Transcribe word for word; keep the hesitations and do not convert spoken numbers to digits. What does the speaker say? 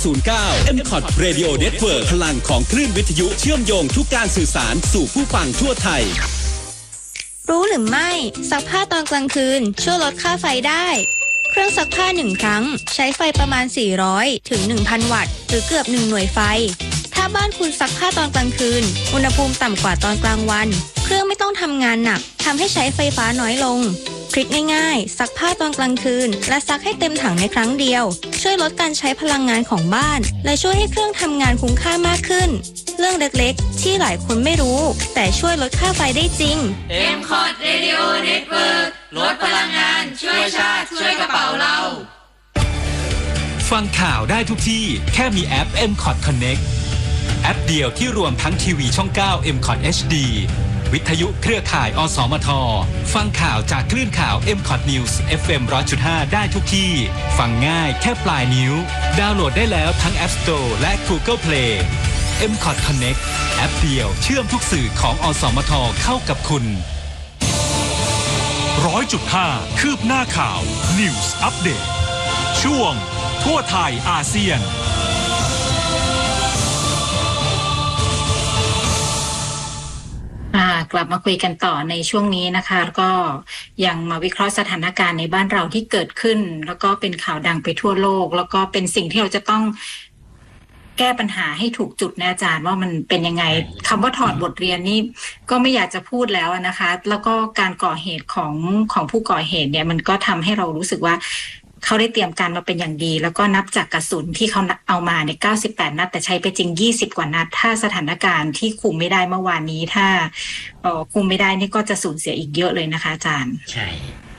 ศูนย์ เก้า เอ็ม คอท Radio Network พลังของคลื่นวิทยุเชื่อมโยงทุกการสื่อสารสู่ผู้ฟังทั่วไทยรู้หรือไม่ซักผ้าตอนกลางคืนช่วยลดค่าไฟได้เครื่องซักผ้าหนึ่งครั้งใช้ไฟประมาณสี่ร้อยถึง หนึ่งพัน วัตต์หรือเกือบหนึ่งหน่วยไฟถ้าบ้านคุณซักผ้าตอนกลางคืนอุณหภูมิต่ำกว่าตอนกลางวันเครื่องไม่ต้องทำงานหนักทำให้ใช้ไฟฟ้าน้อยลงทริคง่ายๆซักผ้าตอนกลางคืนและซักให้เต็มถังในครั้งเดียวช่วยลดการใช้พลังงานของบ้านและช่วยให้เครื่องทำงานคุ้มค่ามากขึ้นเรื่องเล็กๆที่หลายคนไม่รู้แต่ช่วยลดค่าไฟได้จริงเอ็ม คอท Radio Network ลดพลังงานช่วยชาติช่วยกระเป๋าเราฟังข่าวได้ทุกที่แค่มีแอป เอ็ม คอท Connect แอปเดียวที่รวมทั้งทีวีช่อง เก้า เอ็ม คอท เอช ดี วิทยุเครือข่ายอสมทฟังข่าวจากคลื่นข่าว เอ็ม คอท News เอฟ เอ็ม หนึ่งร้อยจุดห้า ได้ทุกที่ฟังง่ายแค่ปลายนิ้วดาวน์โหลดได้แล้วทั้ง App Store และ Google Play เอ็ม คอท Connect แอปเดียวเชื่อมทุกสื่อของอสมทเข้ากับคุณร้อยจุดห้า คืบหน้าข่าว News Update ช่วงทั่วไทยอาเซียนกลับมาคุยกันต่อในช่วงนี้นะคะก็ยังมาวิเคราะห์สถานการณ์ในบ้านเราที่เกิดขึ้นแล้วก็เป็นข่าวดังไปทั่วโลกแล้วก็เป็นสิ่งที่เราจะต้องแก้ปัญหาให้ถูกจุดนะอาจารย์ว่ามันเป็นยังไงคำว่าถอดบทเรียนนี่ก็ไม่อยากจะพูดแล้วนะคะแล้วก็การก่อเหตุของของผู้ก่อเหตุเนี่ยมันก็ทำให้เรารู้สึกว่าเขาได้เตรียมการมาเป็นอย่างดีแล้วก็นับจากกระสุนที่เขาเอามาในเก้าสิบแปดนัดแต่ใช้ไปจริงยี่สิบกว่านัดถ้าสถานการณ์ที่คุมไม่ได้เมื่อวานนี้ถ้าเอ่อคุมไม่ได้นี่ก็จะสูญเสียอีกเยอะเลยนะคะอาจารย์ใช่